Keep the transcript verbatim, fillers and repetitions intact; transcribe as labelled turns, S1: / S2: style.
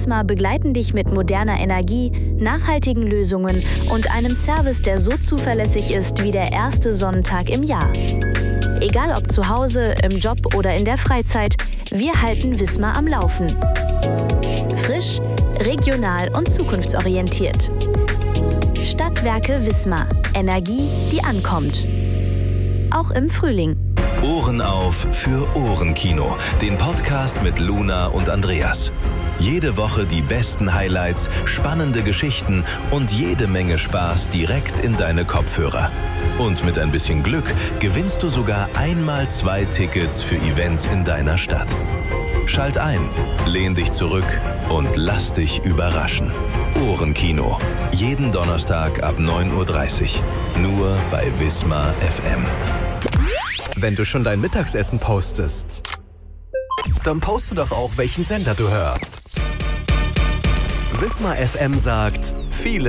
S1: Wismar begleiten dich mit moderner Energie, nachhaltigen Lösungen und einem Service, der so zuverlässig ist wie der erste Sonnentag im Jahr. Egal ob zu Hause, im Job oder in der Freizeit, wir halten Wismar am Laufen. Frisch, regional und zukunftsorientiert. Stadtwerke Wismar. Energie, die ankommt. Auch im Frühling.
S2: Ohren auf für Ohrenkino, den Podcast mit Luna und Andreas. Jede Woche die besten Highlights, spannende Geschichten und jede Menge Spaß direkt in deine Kopfhörer. Und mit ein bisschen Glück gewinnst du sogar einmal zwei Tickets für Events in deiner Stadt. Schalt ein, lehn dich zurück und lass dich überraschen. Ohrenkino. Jeden Donnerstag ab neun Uhr dreißig. Nur bei Wismar F M.
S3: Wenn du schon dein Mittagsessen postest, dann poste doch auch, welchen Sender du hörst. Wismar F M sagt, viele